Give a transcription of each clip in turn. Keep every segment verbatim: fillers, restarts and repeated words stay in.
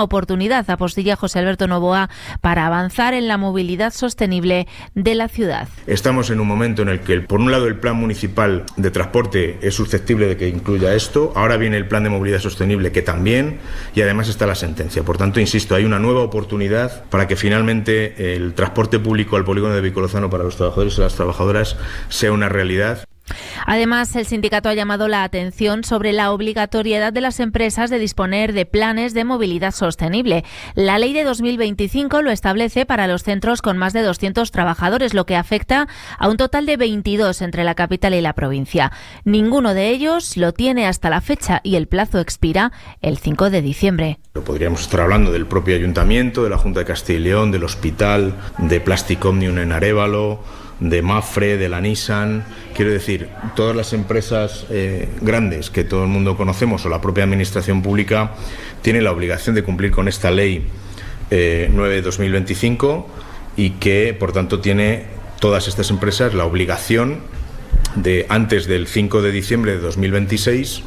una oportunidad, apostilla José Alberto Novoa, para avanzar en la movilidad sostenible de la ciudad. Estamos en un momento en el que, por un lado, el plan municipal de transporte es susceptible de que incluya esto, ahora viene el plan de movilidad sostenible que también, y además está la sentencia. Por tanto, insisto, hay una nueva oportunidad para que finalmente el transporte público al polígono de Vicolozano para los trabajadores y las trabajadoras sea una realidad. Además, el sindicato ha llamado la atención sobre la obligatoriedad de las empresas de disponer de planes de movilidad sostenible. La ley de dos mil veinticinco lo establece para los centros con más de doscientos trabajadores, lo que afecta a un total de veintidós entre la capital y la provincia. Ninguno de ellos lo tiene hasta la fecha y el plazo expira el cinco de diciembre. Podríamos estar hablando del propio ayuntamiento, de la Junta de Castilla y León, del hospital, de Plastic Omnium en Arévalo, de Mafre, de la Nissan. Quiero decir, todas las empresas eh, grandes que todo el mundo conocemos o la propia administración pública tienen la obligación de cumplir con esta ley eh, nueve de dos mil veinticinco y que, por tanto, tiene todas estas empresas la obligación de, antes del cinco de diciembre de dos mil veintiséis,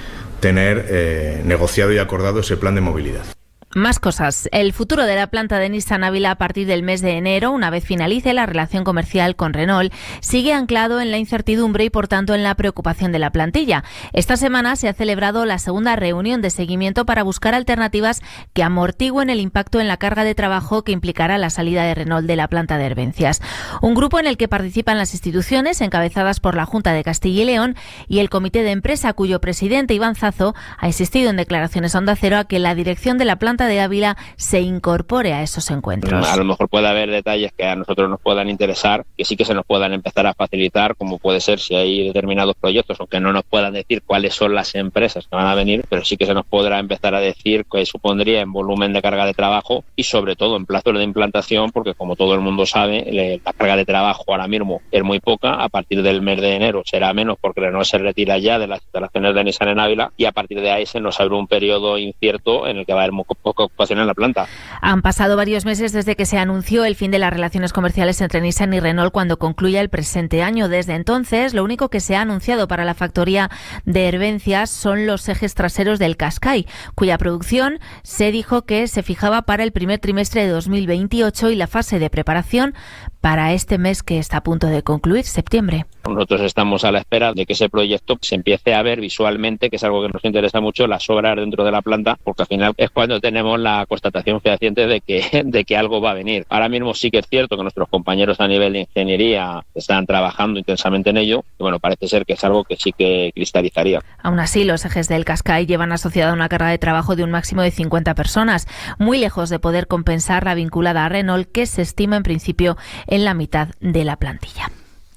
tener eh, negociado y acordado ese plan de movilidad. Más cosas. El futuro de la planta de Nissan Ávila a partir del mes de enero, una vez finalice la relación comercial con Renault, sigue anclado en la incertidumbre y, por tanto, en la preocupación de la plantilla. Esta semana se ha celebrado la segunda reunión de seguimiento para buscar alternativas que amortigüen el impacto en la carga de trabajo que implicará la salida de Renault de la planta de Herbencias. Un grupo en el que participan las instituciones encabezadas por la Junta de Castilla y León y el comité de empresa, cuyo presidente, Iván Zazo, ha insistido en declaraciones a Onda Cero a que la dirección de la planta de Ávila se incorpore a esos encuentros. A lo mejor puede haber detalles que a nosotros nos puedan interesar, que sí que se nos puedan empezar a facilitar, como puede ser si hay determinados proyectos, aunque no nos puedan decir cuáles son las empresas que van a venir, pero sí que se nos podrá empezar a decir qué supondría en volumen de carga de trabajo y sobre todo en plazos de implantación, porque como todo el mundo sabe, la carga de trabajo ahora mismo es muy poca. A partir del mes de enero será menos porque Renault se retira ya de las instalaciones de Nissan en Ávila y a partir de ahí se nos abre un periodo incierto en el que va a haber muy poca ocupación en la planta. Han pasado varios meses desde que se anunció el fin de las relaciones comerciales entre Nissan y Renault cuando concluya el presente año. Desde entonces, lo único que se ha anunciado para la factoría de Herbencias son los ejes traseros del Qashqai, cuya producción se dijo que se fijaba para el primer trimestre de dos mil veintiocho y la fase de preparación para este mes que está a punto de concluir, septiembre. Nosotros estamos a la espera de que ese proyecto se empiece a ver visualmente, que es algo que nos interesa mucho, las obras dentro de la planta, porque al final es cuando tenemos la constatación fehaciente de que, de que algo va a venir. Ahora mismo sí que es cierto que nuestros compañeros a nivel de ingeniería están trabajando intensamente en ello, y bueno, parece ser que es algo que sí que cristalizaría. Aún así, los ejes del Qashqai llevan asociada una carga de trabajo de un máximo de cincuenta personas, muy lejos de poder compensar la vinculada a Renault, que se estima en principio en la mitad de la plantilla.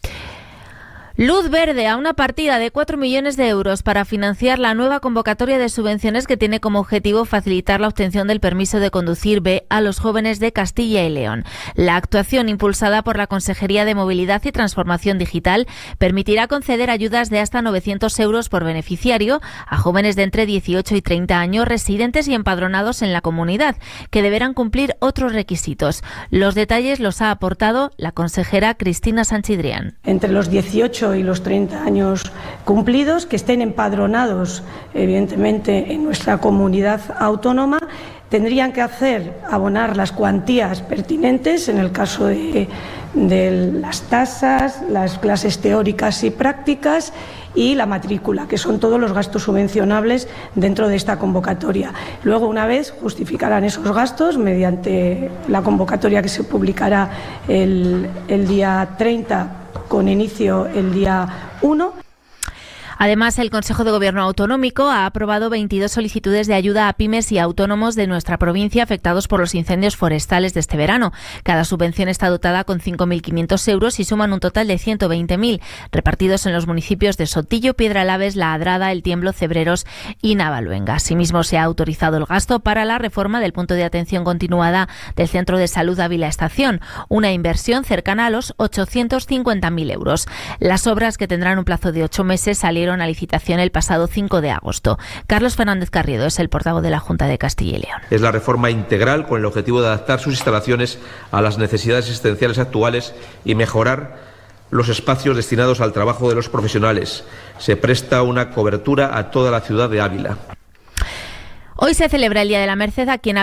Luz verde a una partida de cuatro millones de euros para financiar la nueva convocatoria de subvenciones que tiene como objetivo facilitar la obtención del permiso de conducir B a los jóvenes de Castilla y León. La actuación, impulsada por la Consejería de Movilidad y Transformación Digital, permitirá conceder ayudas de hasta novecientos euros por beneficiario a jóvenes de entre dieciocho y treinta años residentes y empadronados en la comunidad, que deberán cumplir otros requisitos. Los detalles los ha aportado la consejera Cristina Sanchidrián. Entre los dieciocho y los treinta años cumplidos, que estén empadronados evidentemente en nuestra comunidad autónoma, tendrían que hacer abonar las cuantías pertinentes en el caso de, de las tasas, las clases teóricas y prácticas y la matrícula, que son todos los gastos subvencionables dentro de esta convocatoria. Luego, una vez, justificarán esos gastos mediante la convocatoria que se publicará el, el día treinta, con inicio el día uno. Además, el Consejo de Gobierno Autonómico ha aprobado veintidós solicitudes de ayuda a pymes y autónomos de nuestra provincia afectados por los incendios forestales de este verano. Cada subvención está dotada con cinco mil quinientos euros y suman un total de ciento veinte mil, repartidos en los municipios de Sotillo, Piedralaves, La Adrada, El Tiemblo, Cebreros y Navaluenga. Asimismo, se ha autorizado el gasto para la reforma del punto de atención continuada del Centro de Salud Ávila Estación, una inversión cercana a los ochocientos cincuenta mil euros. Las obras, que tendrán un plazo de ocho meses, salieron a licitación el pasado cinco de agosto. Carlos Fernández Carriedo es el portavoz de la Junta de Castilla y León. Es la reforma integral con el objetivo de adaptar sus instalaciones a las necesidades existenciales actuales y mejorar los espacios destinados al trabajo de los profesionales. Se presta una cobertura a toda la ciudad de Ávila. Hoy se celebra el Día de la Merced, a quien